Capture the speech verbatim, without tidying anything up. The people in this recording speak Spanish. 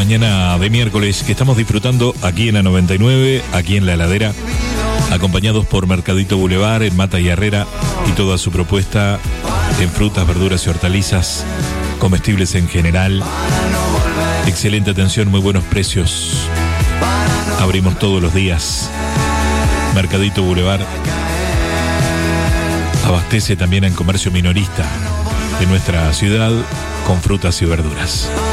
mañana de miércoles que estamos disfrutando aquí en la noventa y nueve, aquí en La Heladera, acompañados por Mercadito Boulevard en Mata y Herrera y toda su propuesta en frutas, verduras y hortalizas, comestibles en general. Excelente atención, muy buenos precios. Abrimos todos los días. Mercadito Boulevard abastece también al comercio minorista de nuestra ciudad con frutas y verduras.